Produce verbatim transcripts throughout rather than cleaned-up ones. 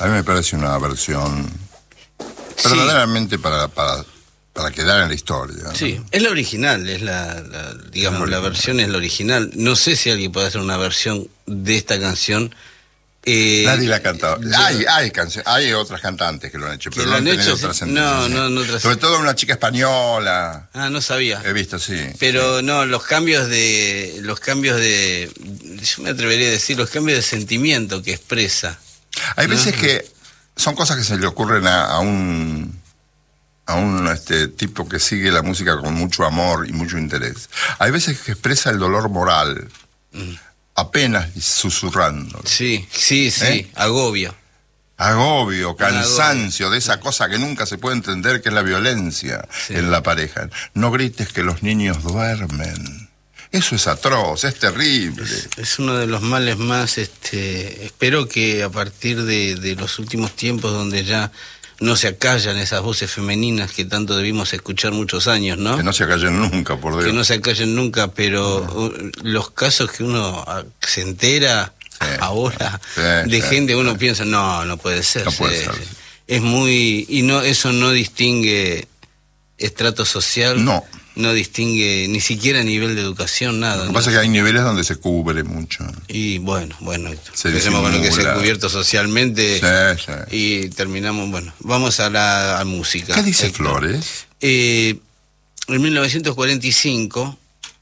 A mí me parece una versión verdaderamente sí. para, para, para quedar en la historia, ¿no? Sí, es la original, es la, la digamos, la, la versión es la original. No sé si alguien puede hacer una versión de esta canción. Eh, Nadie la ha cantado. Yo, hay, hay, hay otras cantantes que lo han hecho, pero no han tenido otra sentencia. No, no, no. Otras... Sobre todo una chica española. Ah, no sabía. He visto, sí. Pero sí. no, los cambios de, los cambios de, yo me atrevería a decir, los cambios de sentimiento que expresa. Hay ¿no? veces que son cosas que se le ocurren a, a un, a un este tipo que sigue la música con mucho amor y mucho interés. Hay veces que expresa el dolor moral. Mm. Apenas susurrando. Sí, sí, sí, ¿eh? Agobio. Agobio, cansancio, agobio. De esa cosa que nunca se puede entender, que es la violencia sí. en la pareja. No grites que los niños duermen. Eso es atroz, es terrible. Es, es uno de los males más, este, espero que a partir de, de los últimos tiempos donde ya no se acallan esas voces femeninas que tanto debimos escuchar muchos años, ¿no? Que no se acallen nunca, por Dios. Que no se acallen nunca, pero no. los casos que uno se entera sí, ahora sí, de sí, gente, uno sí. piensa, no, no puede ser. No puede sí, ser. Sí. Es muy... Y no, eso no distingue estrato social. No. No distingue ni siquiera nivel de educación, nada. Lo que ¿no? pasa es que hay niveles donde se cubre mucho. Y bueno, bueno, se empecemos con lo que se ha cubierto socialmente sí, sí. y terminamos, bueno, vamos a la a música. ¿Qué dice Héctor. Flores? Eh, en mil novecientos cuarenta y cinco,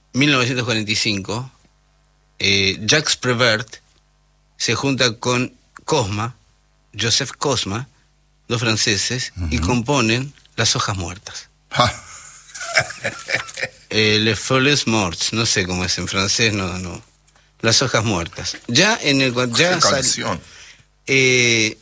eh, Jacques Prévert se junta con Cosma, Joseph Cosma, dos franceses, uh-huh. y componen Las hojas muertas. eh, Les Feuilles Mortes, no sé cómo es en francés, no, no. Las hojas muertas. Ya en el ya sal, eh,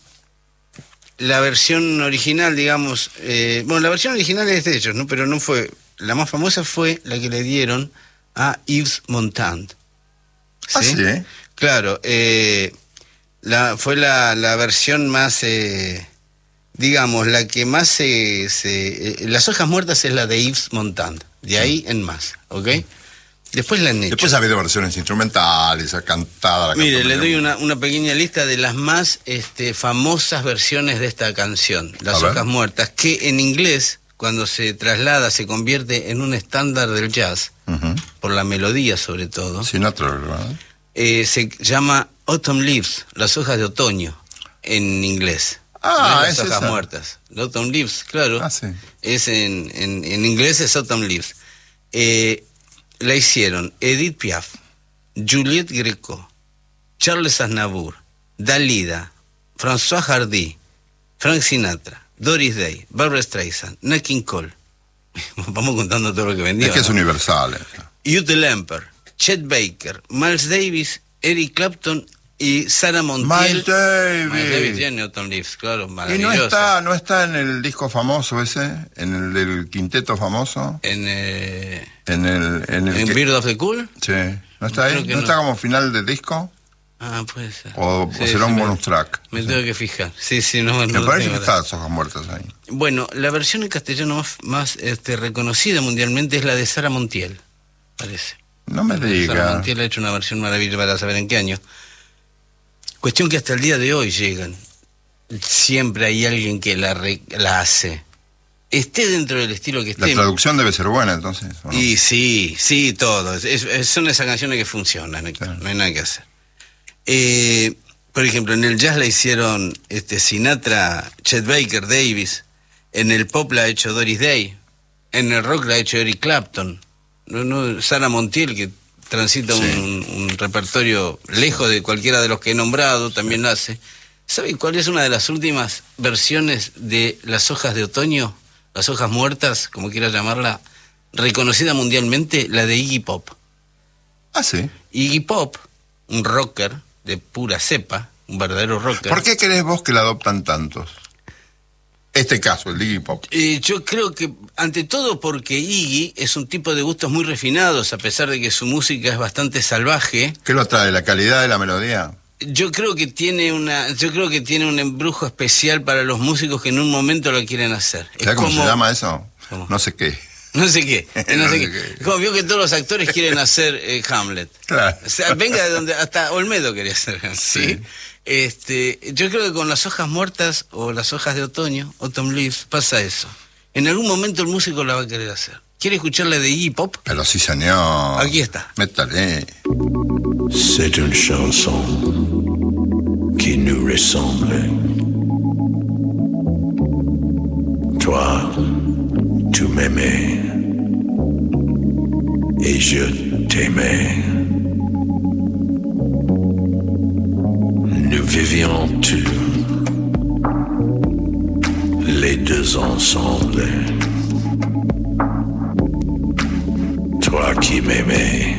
la versión original, digamos, eh, bueno, la versión original es de ellos, ¿no? Pero no fue, la más famosa fue la que le dieron a Yves Montand. ¿Sí? ¿Ah, sí? Claro, eh, la, fue la, la versión más, eh, digamos, la que más se... se eh, Las hojas muertas es la de Yves Montand, de ahí en más, ¿ok? Después la han hecho. Después ha habido versiones instrumentales, ha cantado... La Mire, le doy una, una pequeña lista de las más este, famosas versiones de esta canción, Las hojas muertas, que en inglés, cuando se traslada, se convierte en un estándar del jazz, uh-huh. por la melodía sobre todo. Sinatra, ¿verdad? Eh, se llama Autumn Leaves, las hojas de otoño, en inglés. Ah, ¿no? Las es hojas esa. muertas. Autumn Leaves, claro. Ah, sí. Es en, en, en inglés es Autumn Leaves. Eh, la hicieron Edith Piaf, Juliette Greco, Charles Aznavour, Dalida, François Hardy, Frank Sinatra, Doris Day, Barbra Streisand, Nat King Cole. Vamos contando todo lo que vendió. Es que ¿no? es universal. Ute Lemper, Chet Baker, Miles Davis, Eric Clapton y Sarah Montiel. Miles Davis. Miles Davis tiene Autumn Leaves, claro, ¿Y maravilloso. no está, no está en el disco famoso ese? ¿En el del quinteto famoso? En, eh, en el... En, el ¿en que... Beard of the Cool? Sí. ¿No está ahí? ¿No, no está como final de disco? Ah, puede ser. ¿O, sí, o será sí, un me, bonus track? Me sí. tengo que fijar. Sí, sí, no, me no parece que verdad. está Las hojas muertas ahí. Bueno, la versión en castellano más, más este, reconocida mundialmente es la de Sarah Montiel, parece. No me diga. Sarah Montiel ha hecho una versión maravillosa para saber en qué año. Cuestión que hasta el día de hoy llegan. Siempre hay alguien que la, re, la hace. Esté dentro del estilo que esté. La traducción debe ser buena, entonces. ¿O no? Y sí, sí, todo. Es, es, son esas canciones que funcionan, claro. No hay nada que hacer. Eh, por ejemplo, en el jazz la hicieron este, Sinatra, Chet Baker, Davis. En el pop la ha hecho Doris Day. En el rock la ha hecho Eric Clapton. No, no, Sarah Montiel, que transita sí. un, un repertorio lejos de cualquiera de los que he nombrado, también la hace. ¿Saben cuál es una de las últimas versiones de Las hojas de otoño? Las hojas muertas, como quiera llamarla, reconocida mundialmente, la de Iggy Pop. Ah, sí. Iggy Pop, un rocker de pura cepa, un verdadero rocker. ¿Por qué crees vos que la adoptan tantos? Este caso, el Iggy Pop. Eh, yo creo que, ante todo, porque Iggy es un tipo de gustos muy refinados, a pesar de que su música es bastante salvaje. ¿Qué lo trae? ¿La calidad de la melodía? Yo creo que tiene una, yo creo que tiene un embrujo especial para los músicos que en un momento lo quieren hacer. ¿Sabes cómo se llama eso? ¿Cómo? No sé qué. No sé qué, no, no sé sé qué. qué. Es como vio que todos los actores quieren hacer eh, Hamlet. Claro. O sea, venga de donde, hasta Olmedo quería hacer. ¿Sí? Sí. Este, yo creo que con las hojas muertas o las hojas de otoño, Autumn Leaves, pasa eso. En algún momento el músico la va a querer hacer. ¿Quiere escucharla de Iggy Pop? Pero sí, señor. Aquí está. Métale. C'est une chanson qui nous ressemble. Toi, tu m'aimais et je t'aimais. Nous vivions tous les deux ensemble. Toi qui m'aimais